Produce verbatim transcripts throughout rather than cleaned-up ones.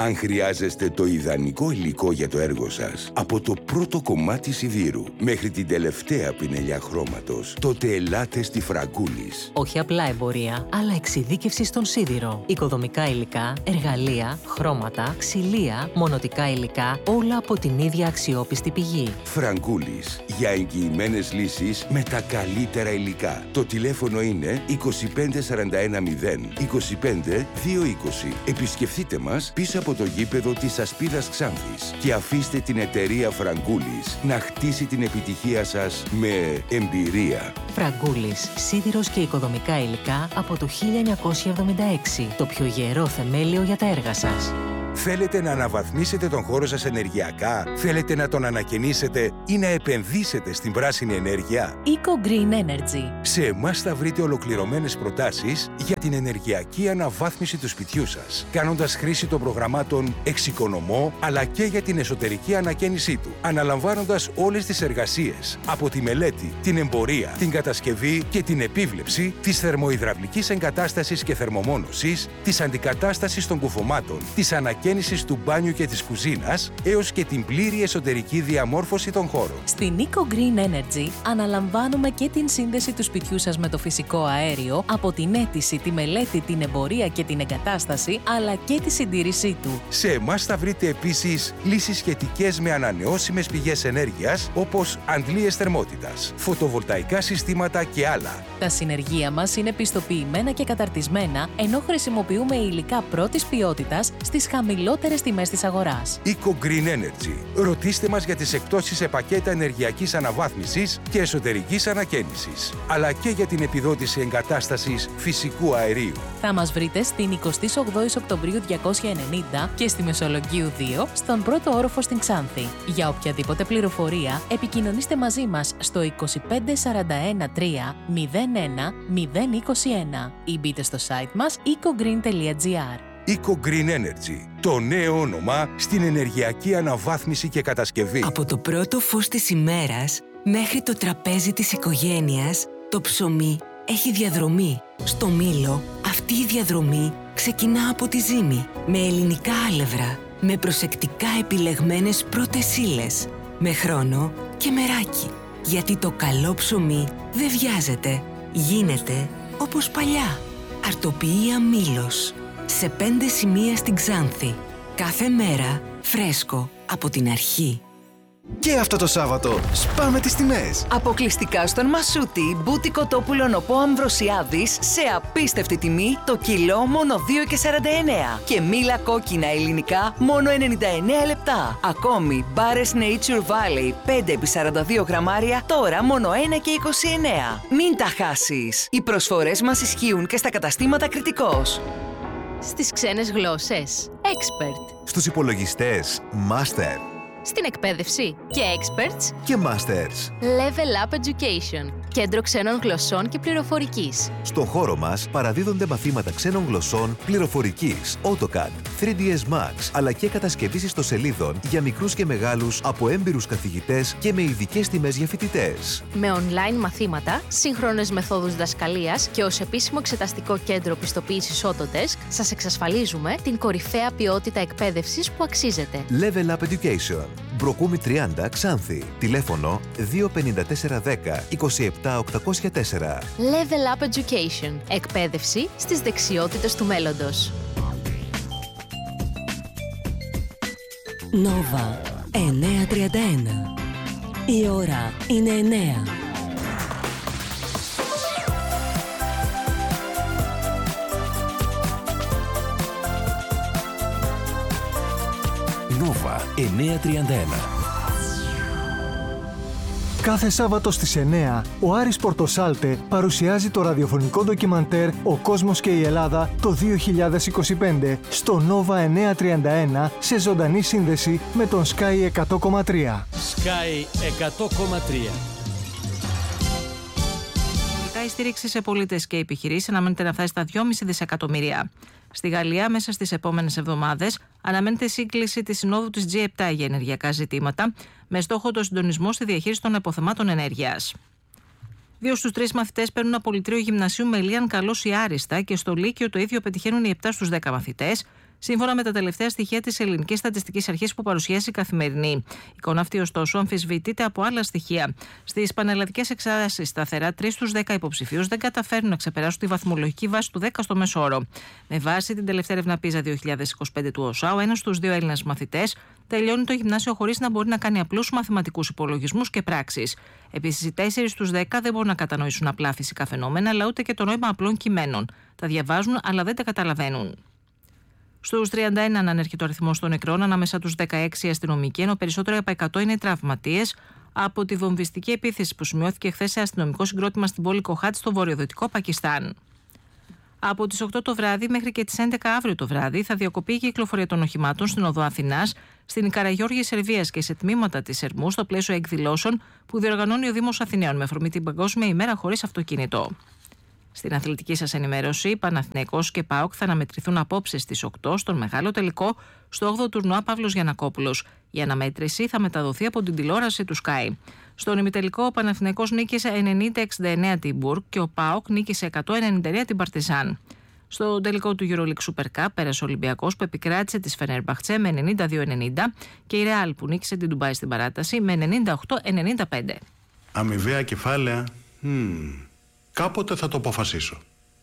Αν χρειάζεστε το ιδανικό υλικό για το έργο σας, από το πρώτο κομμάτι σιδήρου μέχρι την τελευταία πινελιά χρώματος, τότε ελάτε στη Φραγκούλης. Όχι απλά εμπορία, αλλά εξειδίκευση στον σίδηρο. Οικοδομικά υλικά, εργαλεία, χρώματα, ξυλία, μονοτικά υλικά, όλα από την ίδια αξιόπιστη πηγή. Φραγκούλης. Για εγγυημένες λύσεις με τα καλύτερα υλικά. Το τηλέφωνο είναι είκοσι πέντε σαράντα ένα μηδέν είκοσι πέντε δύο είκοσι. Επισκεφτείτε μας πίσω από το γήπεδο της Ασπίδας Ξάνθης και αφήστε την εταιρεία Φραγκούλης να χτίσει την επιτυχία σας με εμπειρία. Φραγκούλης. Σίδηρος και οικοδομικά υλικά από το χίλια εννιακόσια εβδομήντα έξι. Το πιο γερό θεμέλιο για τα έργα σας. Θέλετε να αναβαθμίσετε τον χώρο σας ενεργειακά? Θέλετε να τον ανακαινήσετε ή να επενδύσετε στην πράσινη ενέργεια? Eco Green Energy. Σε εμάς θα βρείτε ολοκληρωμένες προτάσεις για την ενεργειακή αναβάθμιση του σπιτιού σας, κάνοντας χρήση των προγραμμάτων Εξοικονομώ, αλλά και για την εσωτερική ανακαίνισή του, αναλαμβάνοντας όλες τις εργασίες, από τη μελέτη, την εμπορία, την κατασκευή και την επίβλεψη της θερμοϊδραυλικής εγκατάστασης και θερμομόνωσης, της αντικατάστασης των κουφωμάτων, της ανακαίνισης του μπάνιου και της κουζίνας, έως και την πλήρη εσωτερική διαμόρφωση των χώρων. Στην Eco Green Energy αναλαμβάνουμε και την σύνδεση του σπιτιού σας με το φυσικό αέριο, από την αίτηση, τη μελέτη, την εμπορία και την εγκατάσταση, αλλά και τη συντήρησή του. Σε εμάς θα βρείτε επίσης λύσεις σχετικές με ανανεώσιμες πηγές ενέργειας, όπως αντλίες θερμότητας, φωτοβολταϊκά συστήματα και άλλα. Τα συνεργεία μας είναι πιστοποιημένα και καταρτισμένα, ενώ χρησιμοποιούμε υλικά πρώτης ποιότητας στις χαμηλότερες τιμές της αγοράς. Eco Green Energy. Ρωτήστε μας για τις εκπτώσεις σε πακέτα ενεργειακής αναβάθμισης και εσωτερικής ανακαίνισης, αλλά και για την επιδότηση εγκατάστασης φυσικού αερίου. Θα μας βρείτε στην εικοστή όγδοη Οκτωβρίου διακόσια ενενήντα και στη Μεσολογγίου δύο, στον πρώτο όροφο στην Ξάνθη. Για οποιαδήποτε πληροφορία, επικοινωνήστε μαζί μας στο είκοσι πέντε σαράντα ένα τρία μηδέν ένα μηδέν είκοσι ένα ή μπείτε στο site μας eco green τελεία gr. Eco Green Energy. Το νέο όνομα στην ενεργειακή αναβάθμιση και κατασκευή. Από το πρώτο φως της ημέρας μέχρι το τραπέζι της οικογένειας, το ψωμί έχει διαδρομή. Στο Μήλο, αυτή η διαδρομή ξεκινά από τη ζύμη, με ελληνικά άλευρα, με προσεκτικά επιλεγμένες πρώτες ύλες, με χρόνο και μεράκι. Γιατί το καλό ψωμί δεν βιάζεται, γίνεται όπως παλιά. Αρτοποιία Μήλος. Σε πέντε σημεία στην Ξάνθη. Κάθε μέρα φρέσκο από την αρχή. Και αυτό το Σάββατο σπάμε τις τιμές. Αποκλειστικά στον Μασούτη, μπούτι κοτόπουλο Οπό Αμβροσιάδης σε απίστευτη τιμή, το κιλό μόνο δύο και σαράντα εννέα. Και μήλα κόκκινα ελληνικά μόνο ενενήντα εννέα λεπτά. Ακόμη, μπάρες Nature Valley πέντε επί σαράντα δύο γραμμάρια τώρα μόνο ένα και είκοσι εννέα. Μην τα χάσεις. Οι προσφορές μας ισχύουν και στα καταστήματα Κρητικός. Στις ξένες γλώσσες, Expert. Στους υπολογιστές, Master. Στην εκπαίδευση και Experts Και Masters. Level Up Education, κέντρο ξένων γλωσσών και πληροφορικής. Στο χώρο μας παραδίδονται μαθήματα ξένων γλωσσών, πληροφορικής, AutoCAD, θρι ντι ες Max, αλλά και κατασκευής ιστοσελίδων για μικρούς και μεγάλους από έμπειρους καθηγητές και με ειδικές τιμές για φοιτητές. Με online μαθήματα, σύγχρονες μεθόδους διδασκαλίας και ως επίσημο εξεταστικό κέντρο πιστοποίησης Autodesk, σας εξασφαλίζουμε την κορυφαία ποιότητα εκπαίδευσης που αξίζετε. Level Up Education. Μπροκούμι τριάντα Ξάνθη. Τηλέφωνο δύο πέντε τέσσερα δέκα είκοσι επτά οκτακόσια τέσσερα. Level Up Education. Εκπαίδευση στις δεξιότητες του μέλλοντος. Νόβα εννιακόσια τριάντα ένα. Η ώρα είναι εννέα. Νόβα εννιακόσια τριάντα ένα. Κάθε Σάββατο στις εννέα, ο Άρης Πορτοσάλτε παρουσιάζει το ραδιοφωνικό ντοκιμαντέρ «Ο κόσμος και η Ελλάδα» το δύο χιλιάδες είκοσι πέντε στο Νόβα εννιακόσια τριάντα ένα σε ζωντανή σύνδεση με τον Sky εκατό κόμμα τρία. Sky εκατό κόμμα τρία. Η στήριξη σε πολίτες και επιχειρήσεις αναμένεται να φτάσει στα δυόμισι δισεκατομμύρια. Στη Γαλλία, μέσα στις επόμενες εβδομάδες, αναμένεται σύγκληση της Συνόδου της τζι επτά για ενεργειακά ζητήματα, με στόχο το συντονισμό στη διαχείριση των αποθεμάτων ενέργειας. Δύο στους τρεις μαθητές παίρνουν απολυτήριο γυμνασίου Μελίαν Καλός η Άριστα και στο Λύκειο το ίδιο πετυχαίνουν οι επτά στους δέκα μαθητές, σύμφωνα με τα τελευταία στοιχεία της Ελληνικής Στατιστικής Αρχής που παρουσιάζει η Καθημερινή. Η εικόνα αυτή, ωστόσο, αμφισβητείται από άλλα στοιχεία. Στις πανελλαδικές εξετάσεις, σταθερά τρεις στους δέκα υποψηφίους δεν καταφέρνουν να ξεπεράσουν τη βαθμολογική βάση του δέκα στο μέσο όρο. Με βάση την τελευταία έρευνα πίζα δύο χιλιάδες είκοσι πέντε του ΟΣΑ, ο ένας στους δύο Έλληνες μαθητές τελειώνει το γυμνάσιο χωρίς να μπορεί να κάνει απλούς μαθηματικούς υπολογισμούς και πράξεις. Επίσης, οι τέσσερις στους δέκα δεν μπορούν να κατανοήσουν απλά φυσικά φαινόμενα, αλλά ούτε και το νόημα απλών κειμένων. Τα διαβάζουν, αλλά δεν τα καταλαβαίνουν. Στους τριάντα ένα ανέρχεται ο αριθμός των νεκρών, ανάμεσα τους δεκαέξι αστυνομικοί, ενώ περισσότεροι από εκατό είναι τραυματίες από τη βομβιστική επίθεση που σημειώθηκε χθες σε αστυνομικό συγκρότημα στην πόλη Κοχάτ στο βορειοδυτικό Πακιστάν. Από τις οκτώ το βράδυ μέχρι και τις έντεκα αύριο το βράδυ θα διακοπεί η κυκλοφορία των οχημάτων στην οδό Αθηνάς, στην Καραγιώργη Σερβίας και σε τμήματα της Ερμού στο πλαίσιο εκδηλώσεων που διοργανώνει ο Δήμος Αθηναίων με αφορμή την Παγκόσμια ημέρα χωρίς αυτοκίνητο. Στην αθλητική σας ενημέρωση, Παναθηναϊκός και ΠΑΟΚ θα αναμετρηθούν απόψε στις οκτώ στον μεγάλο τελικό στο όγδοο τουρνουά Παύλος Γιαννακόπουλος. Η αναμέτρηση θα μεταδοθεί από την τηλεόραση του Sky. Στον ημιτελικό, ο Παναθηναϊκός νίκησε ενενήντα εξήντα εννέα την Μπουργκ και ο ΠΑΟΚ νίκησε εκατόν ενενήντα εννέα την Παρτιζάν. Στο τελικό του EuroLeague Super Cup πέρασε ο Ολυμπιακός που επικράτησε τη Φενέρμπαχτσε με ενενήντα δύο ενενήντα και η Ρεάλ που νίκησε την Ντουμπάι στην παράταση με ενενήντα οκτώ ενενήντα πέντε. Αμοιβαία κεφάλαια. Hmm. Κάποτε θα το αποφασίσω.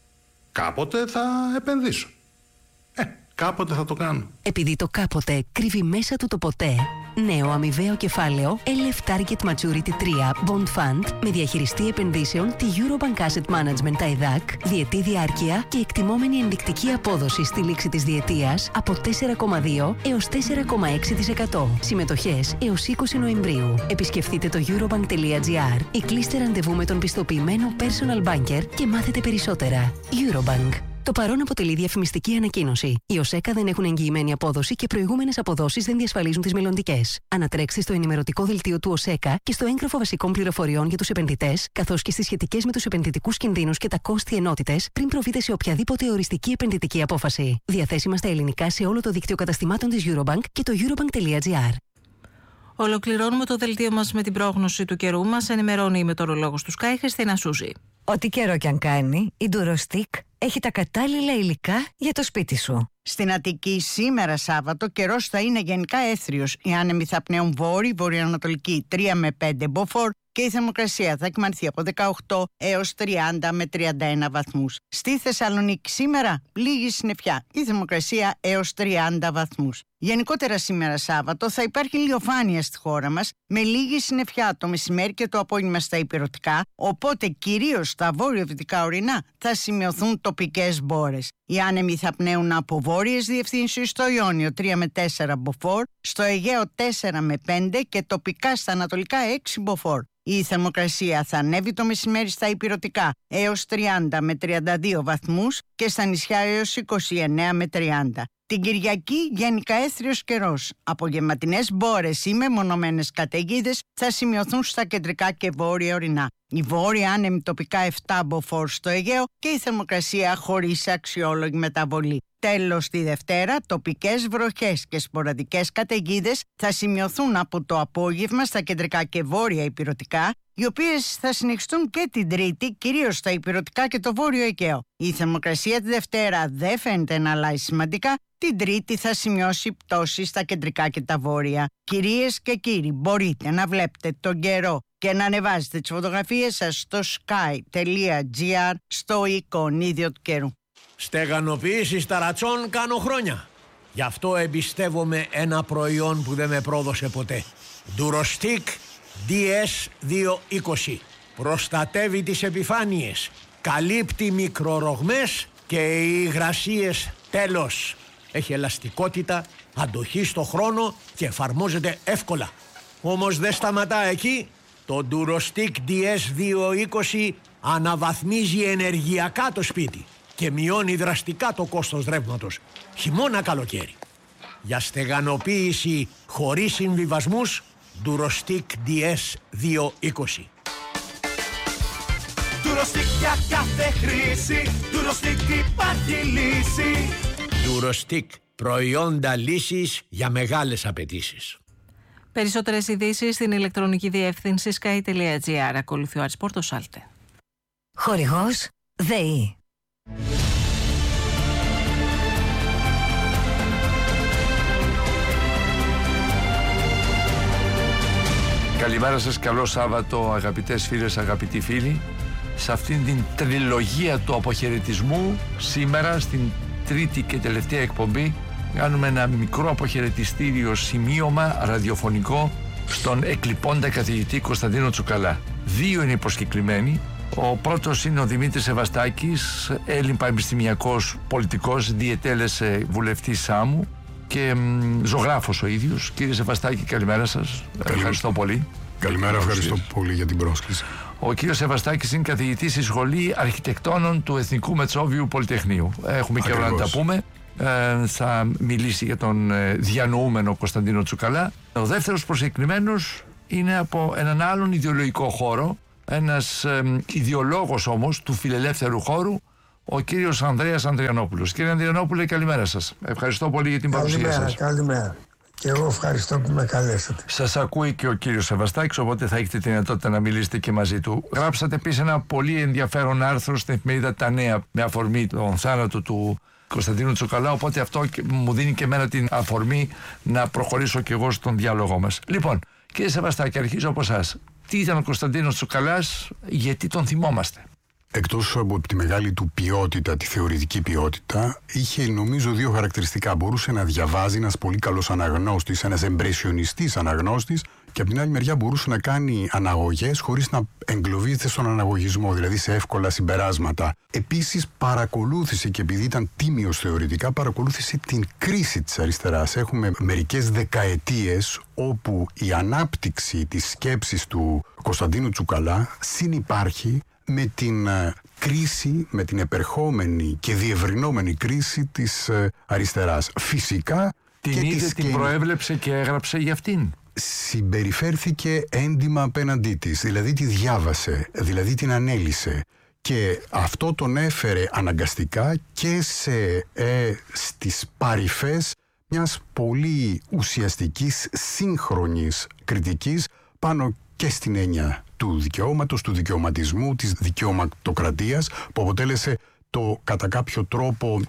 Κάποτε θα επενδύσω. Ε, κάποτε θα το κάνω. Επειδή το κάποτε κρύβει μέσα του το ποτέ, νέο αμοιβαίο κεφάλαιο ελ εφ Target Maturity τρία Bond Fund με διαχειριστή επενδύσεων τη Eurobank Asset Management άι ντι έι σι, διετή διάρκεια και εκτιμόμενη ενδεικτική απόδοση στη λήξη της διετίας από τέσσερα κόμμα δύο έως τέσσερα κόμμα έξι τοις εκατό. Συμμετοχές έως είκοσι Νοεμβρίου. Επισκεφτείτε το eurobank.gr ή κλείστε ραντεβού με τον πιστοποιημένο personal banker και μάθετε περισσότερα. Eurobank. Το παρόν αποτελεί διαφημιστική ανακοίνωση. Οι ΟΣΕΚΑ δεν έχουν εγγυημένη απόδοση και προηγούμενες αποδόσεις δεν διασφαλίζουν τις μελλοντικές. Ανατρέξτε στο ενημερωτικό δελτίο του ΟΣΕΚΑ και στο έγγραφο βασικών πληροφοριών για τους επενδυτές, καθώς και στις σχετικές με τους επενδυτικούς κινδύνους και τα κόστη ενότητες, πριν προβείτε σε οποιαδήποτε οριστική επενδυτική απόφαση. Διαθέσιμα στα ελληνικά σε όλο το δίκτυο καταστημάτων της Eurobank και το eurobank.gr. Ολοκληρώνουμε το δελτίο μας με την πρόγνωση του καιρού. Μας ενημερώνει η μετεωρολόγος του Sky, Χριστίνα Σούζη. Ό,τι καιρό κι αν κάνει, η Durostick έχει τα κατάλληλα υλικά για το σπίτι σου. Στην Αττική σήμερα Σάββατο καιρός θα είναι γενικά έθριος. Οι άνεμοι θα πνέουν βόρειοι, βορειοανατολική τρία με πέντε μποφόρ και η θερμοκρασία θα εκμανθεί από δεκαοκτώ έως τριάντα με τριάντα ένα βαθμούς. Στη Θεσσαλονίκη σήμερα λίγη συννεφιά, η θερμοκρασία έως τριάντα βαθμούς. Γενικότερα σήμερα Σάββατο θα υπάρχει ηλιοφάνεια στη χώρα μας με λίγη συννεφιά το μεσημέρι και το απόγευμα στα ηπειρωτικά, οπότε κυρίως στα βόρειο-δυτικά ορεινά θα σημειωθούν τοπικές μπόρες. Οι άνεμοι θα πνέουν από βόρειες διευθύνσεις στο Ιόνιο τρία με τέσσερα μποφόρ, στο Αιγαίο τέσσερα με πέντε και τοπικά στα ανατολικά έξι μποφόρ. Η θερμοκρασία θα ανέβει το μεσημέρι στα ηπειρωτικά έως τριάντα με τριάντα δύο βαθμούς και στα νησιά έως είκοσι εννέα με τριάντα. Την Κυριακή γενικά έθριος καιρός. Απογευματινές μπόρες ή μεμονωμένες καταιγίδες θα σημειωθούν στα κεντρικά και βόρεια ορεινά. Η βόρεια άνεμη τοπικά επτά μποφόρ στο Αιγαίο και η θερμοκρασία χωρίς αξιόλογη μεταβολή. Τέλος, τη Δευτέρα, τοπικές βροχές και σποραδικές καταιγίδες θα σημειωθούν από το απόγευμα στα κεντρικά και βόρεια ηπειρωτικά, οι οποίες θα συνεχιστούν και την Τρίτη, κυρίως στα ηπειρωτικά και το βόρειο Αιγαίο. Η θερμοκρασία τη Δευτέρα δεν φαίνεται να αλλάζει σημαντικά, την Τρίτη θα σημειώσει πτώση στα κεντρικά και τα βόρεια. Κυρίες και κύριοι, μπορείτε να βλέπετε τον καιρό και να ανεβάζετε τις φωτογραφίες σας στο sky.gr στο εικονίδιο του καιρού. Στεγανοποίηση ταρατσών κάνω χρόνια. Γι' αυτό εμπιστεύομαι ένα προϊόν που δεν με πρόδωσε ποτέ. Durostick ντι ες διακόσια είκοσι. Προστατεύει τις επιφάνειες, καλύπτει μικρορογμές και υγρασίες τέλος. Έχει ελαστικότητα, αντοχή στο χρόνο και εφαρμόζεται εύκολα. Όμως δεν σταματά εκεί. Το Durostick ντι ες διακόσια είκοσι αναβαθμίζει ενεργειακά το σπίτι και μειώνει δραστικά το κόστος ρεύματος, χειμώνα καλοκαίρι. Για στεγανοποίηση χωρίς συμβιβασμούς, Durostick ντι ες διακόσια είκοσι. Durostick για κάθε χρήση, Durostick υπάρχει λύση. Durostick, προϊόντα λύσης για μεγάλες απαιτήσεις. Περισσότερες ειδήσεις στην ηλεκτρονική διεύθυνση sky.gr. Ακολουθεί ο Άρης Πορτοσάλτε. Χορηγός ΔΕΗ. Καλημέρα σας, καλό Σάββατο αγαπητές φίλες, αγαπητοί φίλοι. Σε αυτήν την τριλογία του αποχαιρετισμού, σήμερα στην τρίτη και τελευταία εκπομπή, κάνουμε ένα μικρό αποχαιρετιστήριο σημείωμα ραδιοφωνικό στον εκλειπώντα καθηγητή Κωνσταντίνο Τσουκαλά. Δύο είναι οι προσκεκλημένοι. Ο πρώτος είναι ο Δημήτρης Σεβαστάκης, Έλλην πανεπιστημιακός πολιτικός, διετέλεσε βουλευτής Σάμου και μ, ζωγράφος ο ίδιος. Κύριε Σεβαστάκη, καλημέρα σας. Καλημέρα. Ευχαριστώ πολύ. Καλημέρα, ευχαριστώ πολύ για την πρόσκληση. Ο κύριος Σεβαστάκης είναι καθηγητής στη Σχολή Αρχιτεκτόνων του Εθνικού Μετσόβιου Πολυτεχνείου. Έχουμε καιρό να τα πούμε. Ε, θα μιλήσει για τον ε, διανοούμενο Κωνσταντίνο Τσουκαλά. Ο δεύτερος προσκεκλημένος είναι από έναν άλλον ιδεολογικό χώρο, ένας ε, ιδεολόγος όμως του φιλελεύθερου χώρου, ο κύριος Ανδρέας Ανδριανόπουλος. Κύριε Ανδριανόπουλε, καλημέρα σας. Ευχαριστώ πολύ για την παρουσία σας. Καλημέρα, καλημέρα. Και εγώ ευχαριστώ που με καλέσατε. Σας ακούει και ο κύριος Σεβαστάκης, οπότε θα έχετε τη δυνατότητα να μιλήσετε και μαζί του. Γράψατε επίσης ένα πολύ ενδιαφέρον άρθρο στην εφημερίδα Τα Νέα με αφορμή τον θάνατο του Κωνσταντίνου Τσουκαλά, οπότε αυτό μου δίνει και εμένα την αφορμή να προχωρήσω και εγώ στον διάλογό μας. Λοιπόν, κύριε Σεβαστάκη, αρχίζω από εσάς. Τι ήταν ο Κωνσταντίνος Τσουκαλάς, γιατί τον θυμόμαστε? Εκτός από τη μεγάλη του ποιότητα, τη θεωρητική ποιότητα, είχε νομίζω δύο χαρακτηριστικά. Μπορούσε να διαβάζει, ένας πολύ καλός αναγνώστης, ένας εμπρεσιονιστής αναγνώστης, και από την άλλη μεριά μπορούσε να κάνει αναγωγές χωρίς να εγκλωβίζεται στον αναγωγισμό, δηλαδή σε εύκολα συμπεράσματα. Επίσης παρακολούθησε, και επειδή ήταν τίμιος θεωρητικά, παρακολούθησε την κρίση της αριστεράς. Έχουμε μερικές δεκαετίες όπου η ανάπτυξη της σκέψης του Κωνσταντίνου Τσουκαλά συνυπάρχει με την uh, κρίση, με την επερχόμενη και διευρυνόμενη κρίση της uh, αριστεράς. Φυσικά την και είδε, την προέβλεψε και έγραψε για αυτήν. Συμπεριφέρθηκε έντιμα απέναντί της, δηλαδή τη διάβασε, δηλαδή την ανέλυσε, και αυτό τον έφερε αναγκαστικά και σε, ε, στις παρυφές μιας πολύ ουσιαστικής σύγχρονης κριτικής πάνω και στην έννοια του δικαιώματος, του δικαιωματισμού, της δικαιωματοκρατίας, που αποτέλεσε το κατά κάποιο τρόπο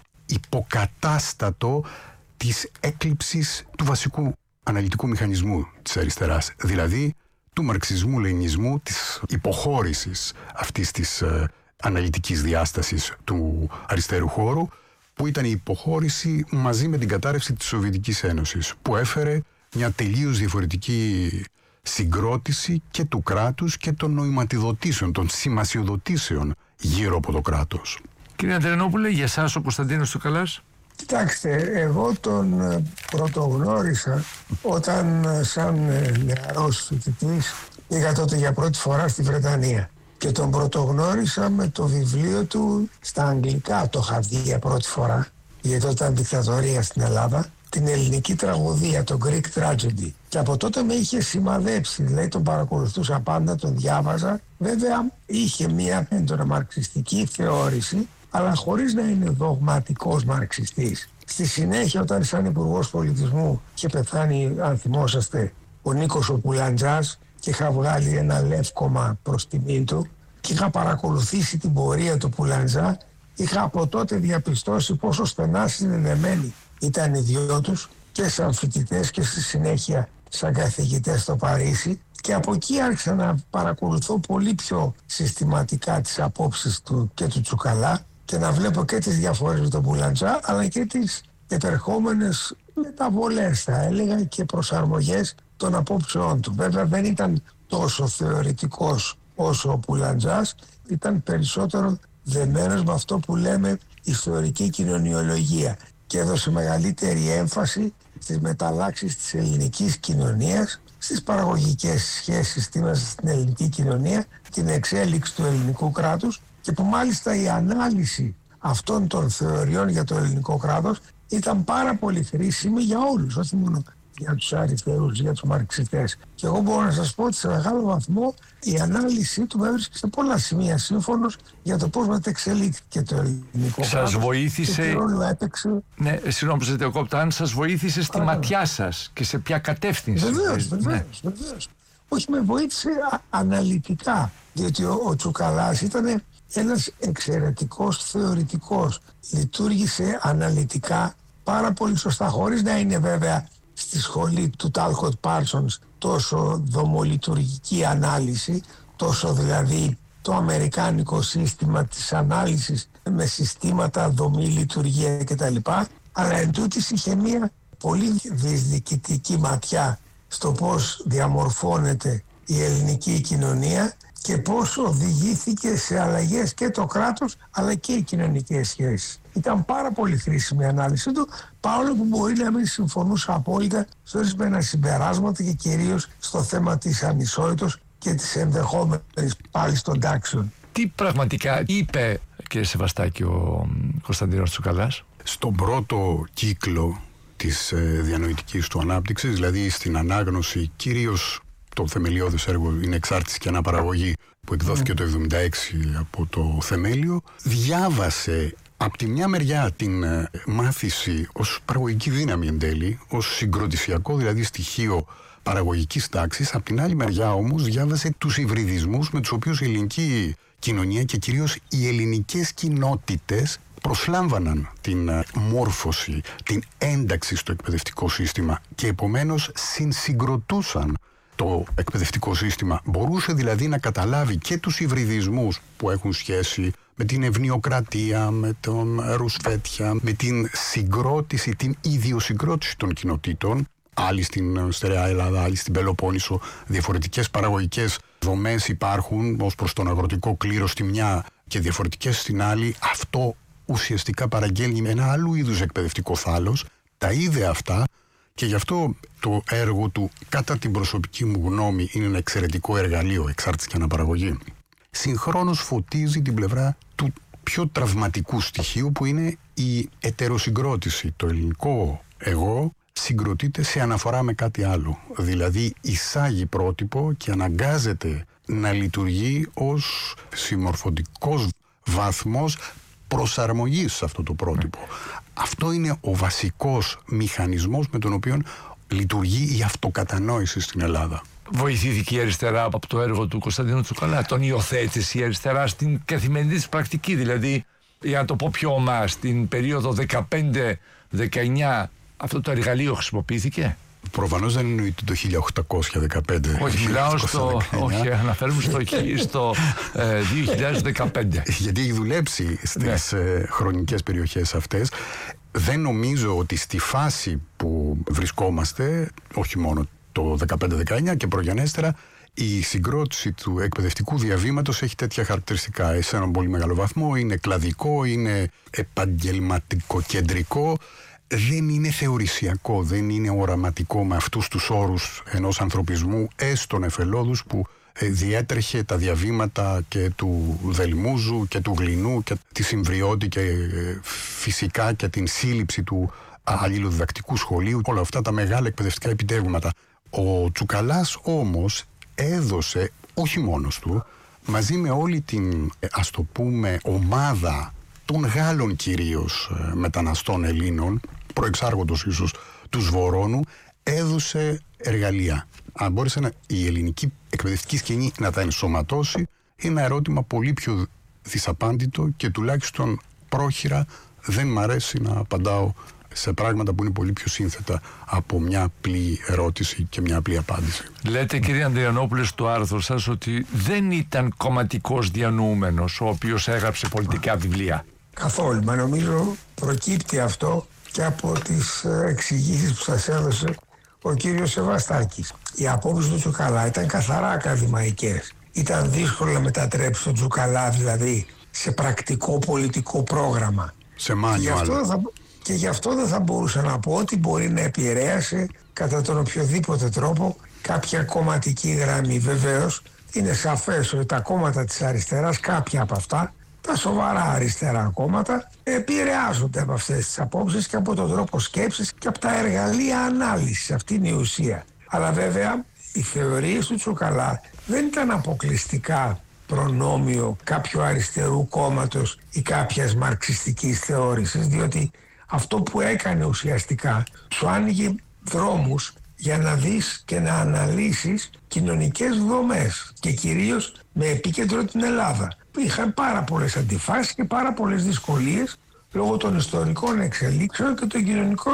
υποκατάστατο της έκλειψης του βασικού αναλυτικού μηχανισμού της αριστεράς, δηλαδή του μαρξισμού-λενινισμού, της υποχώρησης αυτής της ε, αναλυτικής διάστασης του αριστερού χώρου, που ήταν η υποχώρηση μαζί με την κατάρρευση της Σοβιετικής Ένωσης, που έφερε μια τελείως διαφορετική συγκρότηση και του κράτους και των νοηματιδοτήσεων, των σημασιοδοτήσεων γύρω από το κράτος. Κύριε Ανδριανόπουλε, για εσάς ο Κωνσταντίνος Τσουκαλάς? Κοιτάξτε, εγώ τον πρωτογνώρισα όταν σαν νεαρός φοιτητής πήγα τότε για πρώτη φορά στη Βρετανία και τον πρωτογνώρισα με το βιβλίο του στα αγγλικά. Το είχα δει για πρώτη φορά, γιατί τότε ήταν δικτατορία στην Ελλάδα, την ελληνική τραγωδία, το Greek Tragedy. Και από τότε με είχε σημαδέψει, δηλαδή τον παρακολουθούσα πάντα, τον διάβαζα. Βέβαια είχε μια έντονα μαρξιστική θεώρηση, αλλά χωρίς να είναι δογματικός μαρξιστής. Στη συνέχεια, όταν σαν Υπουργός Πολιτισμού είχε πεθάνει, αν θυμόσαστε, ο Νίκος ο Πουλαντζάς, και είχα βγάλει ένα λεύκομα προς τιμήν του και είχα παρακολουθήσει την πορεία του Πουλαντζά, είχα από τότε διαπιστώσει πόσο στενά συνδεδεμένοι ήταν οι δυο τους, και σαν φοιτητές και στη συνέχεια σαν καθηγητές στο Παρίσι, και από εκεί άρχισα να παρακολουθώ πολύ πιο συστηματικά τις απόψεις του και του Τσουκαλά και να βλέπω και τις διαφορές με τον Πουλαντζά, αλλά και τις επερχόμενες μεταβολές, θα έλεγα, και προσαρμογές των απόψεών του. Βέβαια δεν ήταν τόσο θεωρητικός όσο ο Πουλαντζάς, ήταν περισσότερο δεμένος με αυτό που λέμε ιστορική κοινωνιολογία και έδωσε μεγαλύτερη έμφαση στις μεταλλάξεις της ελληνικής κοινωνίας, στις παραγωγικές σχέσεις μέσα στην ελληνική κοινωνία, την εξέλιξη του ελληνικού κράτους, και που μάλιστα η ανάλυση αυτών των θεωριών για το ελληνικό κράτος ήταν πάρα πολύ χρήσιμη για όλους, όχι μόνο για τους αριστερούς, για τους μαρξιστές. Και εγώ μπορώ να σας πω ότι σε μεγάλο βαθμό η ανάλυση του με έβρισκε σε πολλά σημεία σύμφωνος για το πώς μετεξελίχθηκε το ελληνικό σας κράτος. Βοήθησε... Και τι ρόλο έπαιξε... Ναι, συγγνώμη που σας διακόπτω, αν σας βοήθησε στη Άρα. ματιά σας και σε ποια κατεύθυνση? Βεβαίως, βεβαίως, ναι. βεβαίως. Όχι, με βοήθησε α, αναλυτικά, διότι ο, ο Τσουκαλάς ήταν ένας εξαιρετικός θεωρητικός. Λειτουργήσε αναλυτικά πάρα πολύ σωστά, χωρίς να είναι βέβαια στη σχολή του Τάλκοτ Πάρσονς τόσο δομολειτουργική ανάλυση, τόσο δηλαδή το αμερικάνικο σύστημα της ανάλυσης με συστήματα, δομή, λειτουργία κτλ. Αλλά εν τούτης είχε μια πολύ διεκδικητική ματιά στο πώς διαμορφώνεται η ελληνική κοινωνία και πώς οδηγήθηκε σε αλλαγές και το κράτος αλλά και οι κοινωνικές σχέσεις. Ήταν πάρα πολύ χρήσιμη η ανάλυση του, παρόλο που μπορεί να μην συμφωνούσα απόλυτα σε ορισμένα συμπεράσματα και κυρίως στο θέμα της ανισότητας και της ενδεχόμενης πάλι των τάξεων. Τι πραγματικά είπε, κύριε Σεβαστάκη, ο Κωνσταντίνος Τσουκαλάς? Στον πρώτο κύκλο της ε, διανοητικής του ανάπτυξης, δηλαδή στην ανάγνωση, κυρίως το θεμελιώδες έργο είναι Εξάρτηση και Αναπαραγωγή, που εκδόθηκε mm. το εβδομήντα έξι από το Θεμέλιο, διάβασε από τη μια μεριά την ε, μάθηση ως παραγωγική δύναμη εν τέλει, ως συγκροτησιακό δηλαδή στοιχείο παραγωγικής τάξης, από την άλλη μεριά όμως διάβασε τους υβριδισμούς με τους οποίους η ελληνική κοινωνία και κυρίως οι ελληνικές κοινότητες προσλάμβαναν την μόρφωση, την ένταξη στο εκπαιδευτικό σύστημα και επομένως συνσυγκροτούσαν το εκπαιδευτικό σύστημα. Μπορούσε δηλαδή να καταλάβει και τους υβριδισμούς που έχουν σχέση με την ευνοιοκρατία, με τον Ρουσφέτια, με την συγκρότηση, την ιδιοσυγκρότηση των κοινοτήτων. Άλλοι στην στερεά Ελλάδα, άλλοι στην Πελοπόννησο. Διαφορετικές παραγωγικές δομές υπάρχουν ως προς τον αγροτικό κλήρο στη μια και διαφορετικές στην άλλη. Αυτό ουσιαστικά παραγγέλνει με ένα άλλου είδους εκπαιδευτικό θάλος. Τα είδε αυτά και γι' αυτό το έργο του, κατά την προσωπική μου γνώμη, είναι ένα εξαιρετικό εργαλείο, Εξάρτηση και Αναπαραγωγή. Συγχρόνως φωτίζει την πλευρά του πιο τραυματικού στοιχείου που είναι η ετεροσυγκρότηση. Το ελληνικό εγώ συγκροτείται σε αναφορά με κάτι άλλο. Δηλαδή εισάγει πρότυπο και αναγκάζεται να λειτουργεί ως συμμορφωτικός βαθμός προσαρμογής σε αυτό το πρότυπο. Mm. Αυτό είναι ο βασικός μηχανισμός με τον οποίο λειτουργεί η αυτοκατανόηση στην Ελλάδα. Βοηθήθηκε η αριστερά από το έργο του Κωνσταντίνου Τσουκαλά? Τον υιοθέτησε η αριστερά στην καθημερινή της πρακτική? Δηλαδή, για να το πω πιο ομά, στην περίοδο δεκαπέντε δεκαεννιά αυτό το εργαλείο χρησιμοποιήθηκε? Προφανώς δεν εννοείται το χίλια οκτακόσια δεκαπέντε. Όχι, μιλάω στο. Όχι, αναφέρουμε στο, στο ε, δύο χιλιάδες δεκαπέντε. Γιατί έχει δουλέψει στις ναι. ε, χρονικές περιοχές αυτές. Δεν νομίζω ότι στη φάση που βρισκόμαστε, όχι μόνο το δεκαπέντε δεκαεννιά και προγενέστερα, η συγκρότηση του εκπαιδευτικού διαβήματος έχει τέτοια χαρακτηριστικά. Σε έναν πολύ μεγάλο βαθμό είναι κλαδικό, είναι επαγγελματικοκεντρικό. Δεν είναι θεωρησιακό, δεν είναι οραματικό με αυτούς τους όρους ενός ανθρωπισμού, έστω νεφελώδους, που διέτρεχε τα διαβήματα και του Δελμούζου και του Γλινού και τη Συμβριώτη και φυσικά και την σύλληψη του αλληλοδιδακτικού σχολείου, όλα αυτά τα μεγάλα εκπαιδευτικά επιτεύγματα. Ο Τσουκαλάς όμως έδωσε, όχι μόνος του, μαζί με όλη την, ας το πούμε, ομάδα των Γάλλων κυρίως μεταναστών Ελλήνων, προεξάρχοντος ίσως του Σβορώνου, έδωσε εργαλεία. Αν μπόρεσε να, η ελληνική εκπαιδευτική σκηνή να τα ενσωματώσει, είναι ένα ερώτημα πολύ πιο δυσαπάντητο και τουλάχιστον πρόχειρα δεν μ' αρέσει να απαντάω σε πράγματα που είναι πολύ πιο σύνθετα από μια απλή ερώτηση και μια απλή απάντηση. Λέτε, κύριε Ανδριανόπουλε, στο άρθρο σας ότι δεν ήταν κομματικός διανοούμενος ο οποίος έγραψε πολιτικά βιβλία. Καθόλου. Μα νομίζω προκύπτει αυτό και από τις εξηγήσεις που σας έδωσε ο κύριος Σεβαστάκης. Οι απόψεις του Τσουκαλά ήταν καθαρά ακαδημαϊκές. Ήταν δύσκολο να μετατρέψει τον Τσουκαλά δηλαδή σε πρακτικό πολιτικό πρόγραμμα. Σε μάνιο άλλο. Θα... Και γι' αυτό δεν θα μπορούσα να πω ότι μπορεί να επηρέασε κατά τον οποιοδήποτε τρόπο κάποια κομματική γραμμή. Βεβαίως είναι σαφές ότι τα κόμματα της αριστεράς, κάποια από αυτά, τα σοβαρά αριστερά κόμματα, επηρεάζονται από αυτές τις απόψεις και από τον τρόπο σκέψης και από τα εργαλεία ανάλυσης. Αυτή είναι η ουσία. Αλλά βέβαια οι θεωρίες του Τσουκαλά δεν ήταν αποκλειστικά προνόμιο κάποιου αριστερού κόμματος ή κάποιας μαρξιστικής θεώρησης, διότι αυτό που έκανε ουσιαστικά σου άνοιγε δρόμους για να δεις και να αναλύσεις κοινωνικές δομές και κυρίως με επίκεντρο την Ελλάδα, που είχαν πάρα πολλές αντιφάσεις και πάρα πολλές δυσκολίες λόγω των ιστορικών εξελίξεων και των κοινωνικών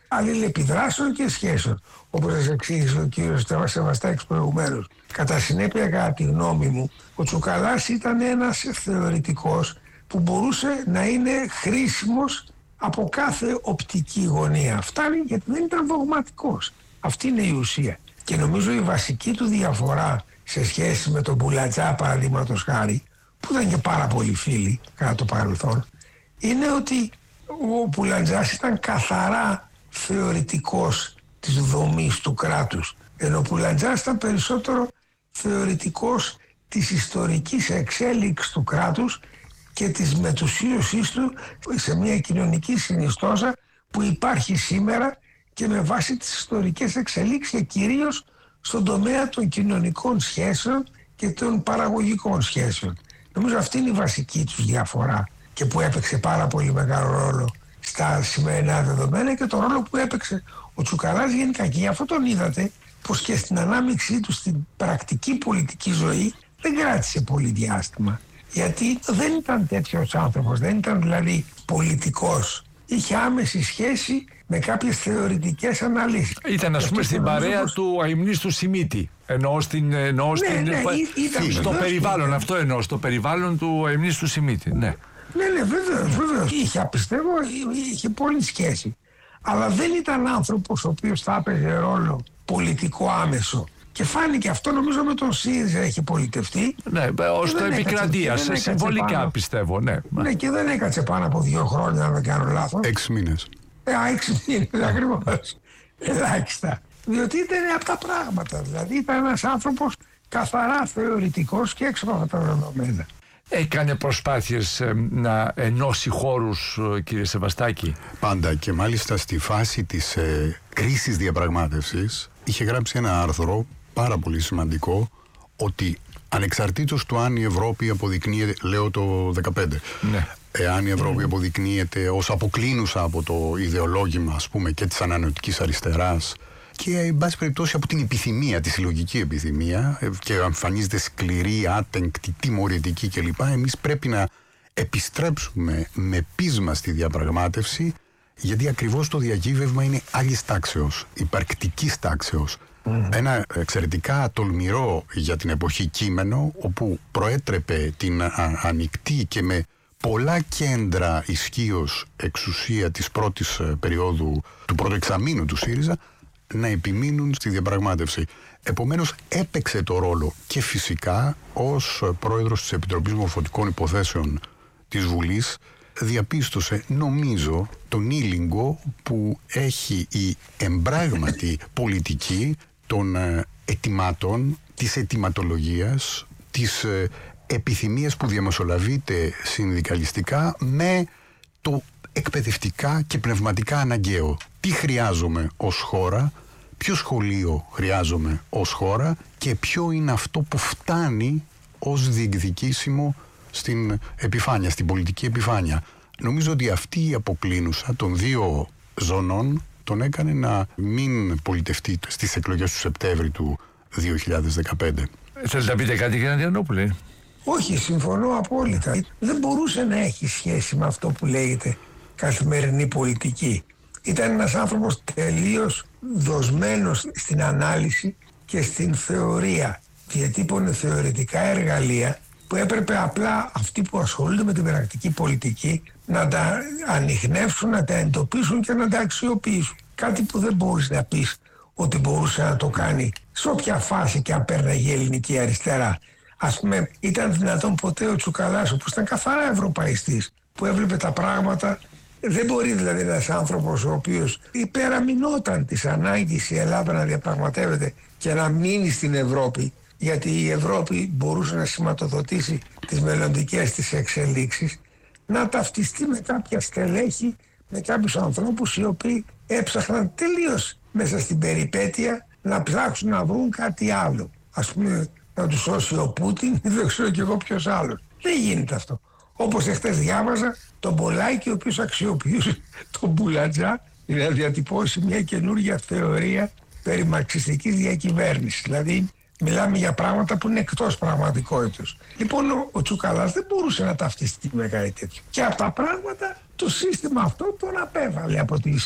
αλληλεπιδράσεων και σχέσεων, όπως σας εξήγησε ο κύριος Σεβαστάκης προηγουμένως. Κατά συνέπεια, κατά τη γνώμη μου, ο Τσουκαλάς ήταν ένας θεωρητικός που μπορούσε να είναι χρήσιμος από κάθε οπτική γωνία. Φτάνει γιατί δεν ήταν δογματικός. Αυτή είναι η ουσία. Και νομίζω η βασική του διαφορά σε σχέση με τον Μπουλατζά, παραδείγματος χάρη, που ήταν και πάρα πολλοί φίλοι κατά το παρελθόν, είναι ότι ο Μπουλατζάς ήταν καθαρά θεωρητικός της δομής του κράτους, ενώ ο Μπουλατζάς ήταν περισσότερο θεωρητικός της ιστορικής εξέλιξης του κράτους και της μετουσίωσής του σε μια κοινωνική συνιστόσα που υπάρχει σήμερα και με βάση τις ιστορικές εξελίξεις και κυρίως στον τομέα των κοινωνικών σχέσεων και των παραγωγικών σχέσεων. Νομίζω αυτή είναι η βασική τους διαφορά και που έπαιξε πάρα πολύ μεγάλο ρόλο στα σημερινά δεδομένα και το ρόλο που έπαιξε ο Τσουκαλάς γενικά. Και γι' αυτό τον είδατε πως και στην ανάμειξή του στην πρακτική πολιτική ζωή δεν κράτησε πολύ διάστημα. Γιατί δεν ήταν τέτοιος άνθρωπος, δεν ήταν δηλαδή πολιτικός. Είχε άμεση σχέση με κάποιες θεωρητικές αναλύσεις. Ήταν, ας πούμε, στην παρέα πως... του αημνίστου Σιμίτη. Εννοώ στην, εννοώ ναι, στην... ναι, ήταν στο περιβάλλον, αυτό εννοώ, στο περιβάλλον του αημνίστου Σιμίτη. Ναι, ναι, ναι, βεβαίως, βεβαίως. Είχε, πιστεύω, είχε πολλή σχέση. Αλλά δεν ήταν άνθρωπος ο οποίος θα έπαιζε ρόλο πολιτικό άμεσο. Και φάνηκε αυτό, νομίζω, με τον ΣΥΡΙΖΑ έχει πολιτευτεί. Ναι, ως το επικρατεία, σε συμβολικά πάνω, πιστεύω, ναι. Ναι, και δεν έκατσε πάνω από δύο χρόνια, αν δεν κάνω λάθος. Έξι μήνες. Ε, έξι μήνες, ακριβώς. Ελάχιστα. Διότι ήταν από τα πράγματα, δηλαδή ήταν ένας άνθρωπος καθαρά θεωρητικός και έξω από τα δεδομένα. Έκανε προσπάθειες ε, να ενώσει χώρους, ε, κύριε Σεβαστάκη. Πάντα, και μάλιστα στη φάση της ε, κρίσης διαπραγμάτευσης είχε γράψει ένα άρθρο πάρα πολύ σημαντικό, ότι ανεξαρτήτως του αν η Ευρώπη αποδεικνύεται, λέω το δεκαπέντε, ναι. εάν η Ευρώπη mm. αποδεικνύεται ως αποκλίνουσα από το ιδεολόγημα, ας πούμε, και της ανανεωτικής αριστεράς και, εν πάση περιπτώσει, από την επιθυμία, τη συλλογική επιθυμία, και εμφανίζεται σκληρή, άτεγκτη, τιμωρητική κλπ. Εμείς πρέπει να επιστρέψουμε με πείσμα στη διαπραγμάτευση, γιατί ακριβώς το διακύβευμα είναι άλλης τάξεως, υπαρκτικής τάξεως. Mm. Ένα εξαιρετικά τολμηρό για την εποχή κείμενο, όπου προέτρεπε την α, ανοιχτή και με πολλά κέντρα ισχύως εξουσία της πρώτης περίοδου, του πρώτου εξαμήνου του ΣΥΡΙΖΑ, να επιμείνουν στη διαπραγμάτευση. Επομένως έπαιξε το ρόλο και φυσικά ως πρόεδρος της Επιτροπής Μορφωτικών Υποθέσεων της Βουλής διαπίστωσε, νομίζω, τον ήλιγκο που έχει η εμπράγματη πολιτική των αιτημάτων, της αιτηματολογίας, της επιθυμίας που διαμεσολαβείται συνδικαλιστικά με το εκπαιδευτικά και πνευματικά αναγκαίο. Τι χρειάζομαι ως χώρα, ποιο σχολείο χρειάζομαι ως χώρα και ποιο είναι αυτό που φτάνει ως διεκδικήσιμο στην επιφάνεια, στην πολιτική επιφάνεια. Νομίζω ότι αυτή η αποκλίνουσα των δύο ζωνών τον έκανε να μην πολιτευτεί στις εκλογές του Σεπτέμβρη του δύο χιλιάδες δεκαπέντε. Θέλετε να πείτε κάτι, κύριε Ανδριανόπουλε? Όχι, συμφωνώ απόλυτα. Δεν μπορούσε να έχει σχέση με αυτό που λέγεται καθημερινή πολιτική. Ήταν ένας άνθρωπος τελείως δοσμένος στην ανάλυση και στην θεωρία. Διατύπωνε θεωρητικά εργαλεία που έπρεπε απλά αυτοί που ασχολούνται με την πρακτική πολιτική να τα ανιχνεύσουν, να τα εντοπίσουν και να τα αξιοποιήσουν. Κάτι που δεν μπορείς να πεις ότι μπορούσε να το κάνει σε όποια φάση και αν πέρναγε η ελληνική αριστερά. Ας πούμε, ήταν δυνατόν ποτέ ο Τσουκαλάς, που ήταν καθαρά ευρωπαϊστής, που έβλεπε τα πράγματα? Δεν μπορεί δηλαδή ένας άνθρωπος ο οποίος υπεραμεινόταν της ανάγκης η Ελλάδα να διαπραγματεύεται και να μείνει στην Ευρώπη, γιατί η Ευρώπη μπορούσε να σηματοδοτήσει τις μελλοντικές της εξελίξεις, να ταυτιστεί με κάποια στελέχη, με κάποιους ανθρώπους οι οποίοι έψαχναν τελείως μέσα στην περιπέτεια να ψάξουν να βρουν κάτι άλλο. Ας πούμε, να τους σώσει ο Πούτιν, δεν ξέρω κι εγώ ποιος άλλος. Δεν γίνεται αυτό. Όπως εχθές διάβαζα τον Πολάκη, ο οποίος αξιοποιούσε τον Μπουλατζά για να διατυπώσει μια καινούργια θεωρία περί μαρξιστικής διακυβέρνησης. Δηλαδή, μιλάμε για πράγματα που είναι εκτός πραγματικότητας. Λοιπόν, ο, ο Τσουκαλάς δεν μπορούσε να ταυτιστεί με κάτι τέτοιο. Και από τα πράγματα το σύστημα αυτό τον απέβαλε από τις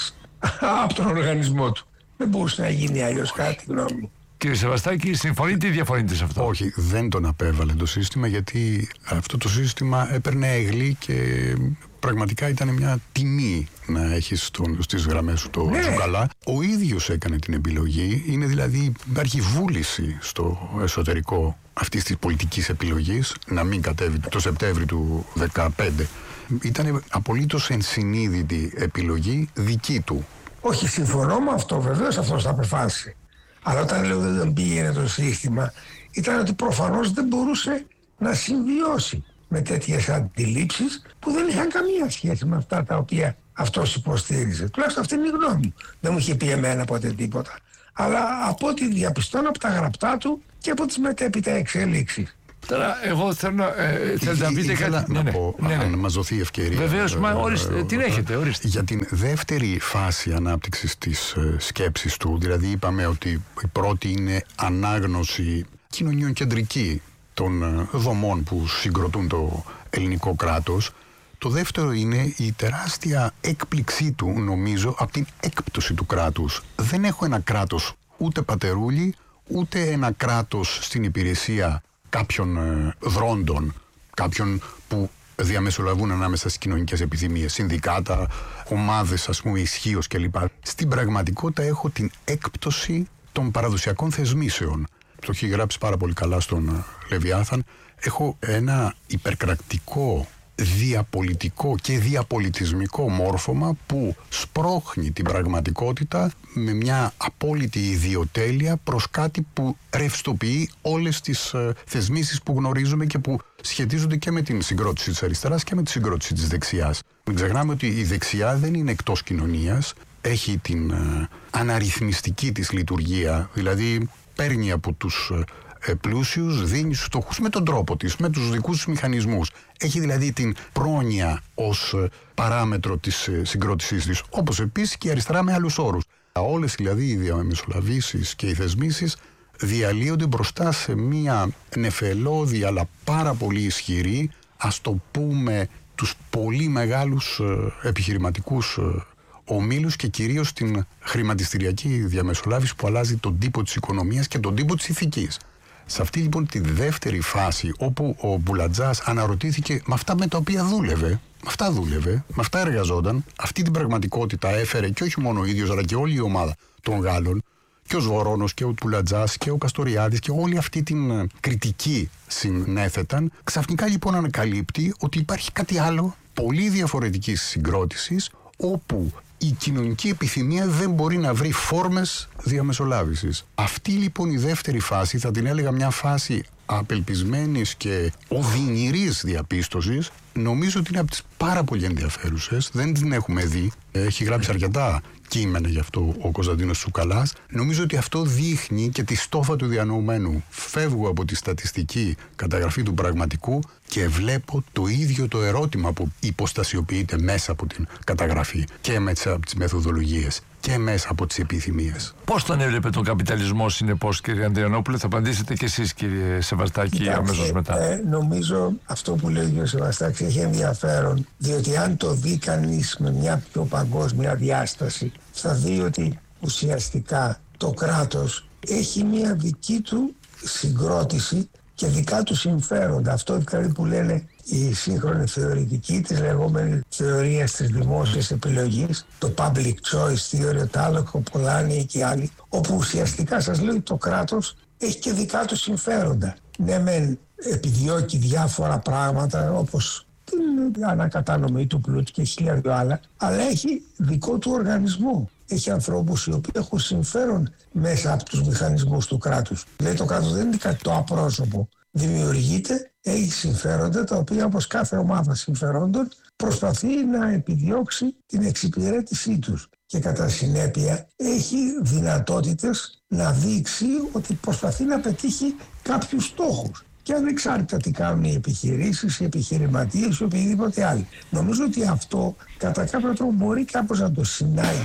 από τον οργανισμό του. Δεν μπορούσε να γίνει αλλιώς, κάτι γνώμη μου. Κύριε Σεβαστάκη, συμφωνείτε ή διαφωνείτε σε αυτό? Όχι, δεν τον απέβαλε το σύστημα, γιατί αυτό το σύστημα έπαιρνε έγλη και πραγματικά ήταν μια τιμή να έχεις στις γραμμές σου το ναι. Τζουκαλά. Ο ίδιος έκανε την επιλογή, είναι δηλαδή, υπάρχει βούληση στο εσωτερικό αυτής της πολιτικής επιλογής να μην κατέβει το Σεπτέμβρη του δύο χιλιάδες δεκαπέντε. Ήταν απολύτως ενσυνείδητη επιλογή δική του. Όχι, συμφωνώ με αυτό, βεβαίως αυτός θα απεφάσισε. Αλλά όταν λέω δεν πήγαινε το σύστημα, ήταν ότι προφανώς δεν μπορούσε να συμβιώσει με τέτοιες αντιλήψεις που δεν είχαν καμία σχέση με αυτά τα οποία αυτός υποστήριζε. Τουλάχιστον αυτή είναι η γνώμη μου. Δεν μου είχε πει εμένα ποτέ τίποτα. Αλλά από ό,τι διαπιστώνω από τα γραπτά του και από τις μετέπειτα εξελίξεις. Τώρα, εγώ θέλω, ε, θέλω να πείτε κάτι. Να ναι, ναι, πω, ναι, ναι. αν μας δοθεί ευκαιρία. Βεβαίως, μα ορίστε, την έχετε, ορίστε. Για την δεύτερη φάση ανάπτυξης της ε, σκέψης του, δηλαδή είπαμε ότι η πρώτη είναι ανάγνωση κοινωνιών κεντρική των ε, δομών που συγκροτούν το ελληνικό κράτος. Το δεύτερο είναι η τεράστια έκπληξή του, νομίζω, από την έκπτωση του κράτους. Δεν έχω ένα κράτος ούτε πατερούλι, ούτε ένα κράτος στην υπηρεσία κάποιων ε, δρόντων, κάποιων που διαμεσολαβούν ανάμεσα στις κοινωνικές επιθυμίες, συνδικάτα, ομάδες ας πούμε ισχύος κλπ. Στην πραγματικότητα έχω την έκπτωση των παραδοσιακών θεσμίσεων. Το έχει γράψει πάρα πολύ καλά στον ε, Λεβιάθαν. Έχω ένα υπερκρακτικό, διαπολιτικό και διαπολιτισμικό μόρφωμα που σπρώχνει την πραγματικότητα με μια απόλυτη ιδιοτέλεια προς κάτι που ρευστοποιεί όλες τις ε, θεσμίσεις που γνωρίζουμε και που σχετίζονται και με την συγκρότηση της αριστεράς και με τη συγκρότηση της δεξιάς. Μην ξεχνάμε ότι η δεξιά δεν είναι εκτός κοινωνίας, έχει την ε, αναρρυθμιστική της λειτουργία, δηλαδή παίρνει από τους ε, πλούσιους, δίνει στους φτωχούς με τον τρόπο της, με τους δικούς τους μηχανισμούς. Έχει δηλαδή την πρόνοια ως παράμετρο της συγκρότησής της, όπως επίσης και η αριστερά με άλλους όρους. Όλες δηλαδή οι διαμεσολαβήσεις και οι θεσμίσεις διαλύονται μπροστά σε μία νεφελώδη αλλά πάρα πολύ ισχυρή, ας το πούμε, τους πολύ μεγάλους επιχειρηματικούς ομίλους και κυρίως την χρηματιστηριακή διαμεσολάβηση που αλλάζει τον τύπο της οικονομίας και τον τύπο της ηθικής. Σε αυτή λοιπόν τη δεύτερη φάση, όπου ο Μπουλατζάς αναρωτήθηκε με αυτά με τα οποία δούλευε, με αυτά δούλευε, με αυτά εργαζόταν, αυτή την πραγματικότητα έφερε και όχι μόνο ο ίδιος αλλά και όλη η ομάδα των Γάλλων, και ο Σβορώνος και ο Μπουλατζάς και ο Καστοριάδης και όλη αυτή την κριτική συνέθεταν. Ξαφνικά λοιπόν ανακαλύπτει ότι υπάρχει κάτι άλλο πολύ διαφορετικής συγκρότησης, όπου η κοινωνική επιθυμία δεν μπορεί να βρει φόρμες διαμεσολάβησης. Αυτή λοιπόν η δεύτερη φάση, θα την έλεγα μια φάση απελπισμένης και οδυνηρής διαπίστωσης, νομίζω ότι είναι από τις πάρα πολύ ενδιαφέρουσες, δεν την έχουμε δει, έχει γράψει αρκετά κείμενα γι' αυτό ο Κωνσταντίνος Τσουκαλάς. Νομίζω ότι αυτό δείχνει και τη στόφα του διανοουμένου. Φεύγω από τη στατιστική καταγραφή του πραγματικού και βλέπω το ίδιο το ερώτημα που υποστασιοποιείται μέσα από την καταγραφή και μέσα από τις μεθοδολογίες και μέσα από τις επιθυμίες. Πώς τον έβλεπε τον καπιταλισμό συνεπώς, κύριε Ανδριανόπουλε? Θα απαντήσετε και εσείς, κύριε Σεβαστάκη. Κοιτάξτε, αμέσως μετά. Ε, νομίζω αυτό που λέει ο κύριος Σεβαστάκης έχει ενδιαφέρον, διότι αν το δει κανείς με μια πιο παγκόσμια διάσταση, θα δει ότι ουσιαστικά το κράτος έχει μια δική του συγκρότηση και δικά του συμφέροντα. Αυτό δηλαδή που λένε η σύγχρονη θεωρητική της λεγόμενης θεωρίας της δημόσιας επιλογής, το public choice theory, το άλλο Κοπολάνη και άλλοι, όπου ουσιαστικά σας λέω το κράτος έχει και δικά του συμφέροντα. Ναι, μεν επιδιώκει διάφορα πράγματα όπως την ανακατανομή του πλούτου και χίλια δυο άλλα, αλλά έχει δικό του οργανισμό. Έχει ανθρώπους οι οποίοι έχουν συμφέρον μέσα από τους μηχανισμούς του κράτους. Δηλαδή το κράτος δεν είναι κάτι το απρόσωπο. Δημιουργείται, έχει συμφέροντα τα οποία, όπως κάθε ομάδα συμφερόντων, προσπαθεί να επιδιώξει την εξυπηρέτησή τους. Και κατά συνέπεια έχει δυνατότητες να δείξει ότι προσπαθεί να πετύχει κάποιους στόχους. Και ανεξάρτητα τι κάνουν οι επιχειρήσεις, οι επιχειρηματίες ή οποιοδήποτε άλλοι. Νομίζω ότι αυτό κατά κάποιο τρόπο μπορεί κάπως να το συνάγει.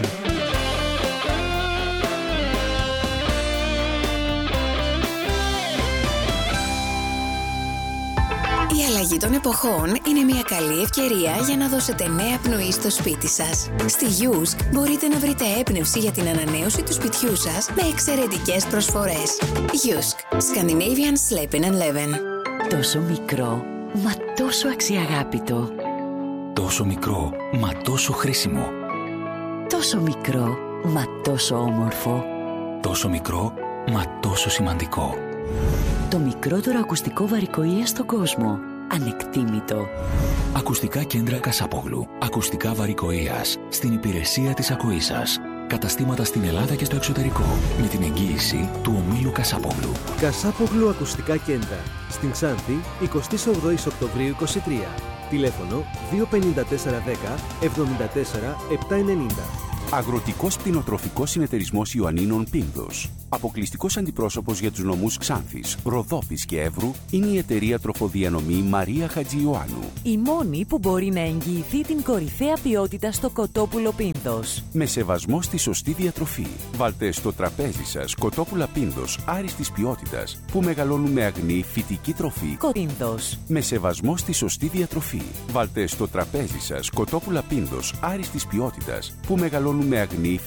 Η αλλαγή αλλαγή των εποχών είναι μια καλή ευκαιρία για να δώσετε νέα πνοή στο σπίτι σας. Στη Γιούσκ μπορείτε να βρείτε έμπνευση για την ανανέωση του σπιτιού σας με εξαιρετικές προσφορές. Γιούσκ, Scandinavian Sleeping and Leven. Τόσο μικρό, μα τόσο αξιαγάπητο. Τόσο μικρό, μα τόσο χρήσιμο. Τόσο μικρό, μα τόσο όμορφο. Τόσο μικρό, μα τόσο σημαντικό. Το μικρότερο ακουστικό βαρικοΐα στον κόσμο. Ανεκτήμητο. Ακουστικά κέντρα Κασάπογλου. Ακουστικά βαρικοΐας. Στην υπηρεσία της ακοής σας. Καταστήματα στην Ελλάδα και στο εξωτερικό. Με την εγγύηση του ομίλου Κασάπογλου. Κασάπογλου Ακουστικά Κέντρα. Στην Ξάνθη, εικοστή όγδοη Οκτωβρίου είκοσι τρία. Τηλέφωνο δύο πέντε τέσσερα ένα μηδέν εβδομήντα τέσσερα επτακόσια ενενήντα. Αγροτικός Πτηνοτροφικός Συνεταιρισμός Ιωαννίνων Πίνδος. Αποκλειστικός αντιπρόσωπος για τους νομούς Ξάνθης, Ροδόπης και Εύρου είναι η εταιρεία τροφοδιανομή Μαρία Χατζιωάννου. Η μόνη που μπορεί να εγγυηθεί την κορυφαία ποιότητα στο κοτόπουλο Πίνδος. Με σεβασμό στη σωστή διατροφή. Βάλτε στο τραπέζι σας κοτόπουλα Πίνδος άριστης ποιότητας που μεγαλώνουν με αγνή φυτική τροφή. Πίνδος. Με σεβασμό στη σωστή διατροφή. Βάλτε στο τραπέζι σας κοτόπουλα Πίνδος άριστης ποιότητας που μεγαλώνουν με αγνή